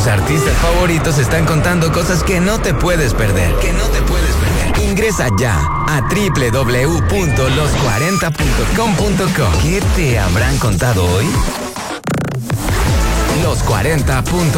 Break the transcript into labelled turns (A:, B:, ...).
A: Tus artistas favoritos están contando cosas que no te puedes perder. Ingresa ya a www.los40.com.co. ¿Qué te habrán contado hoy? Los 40.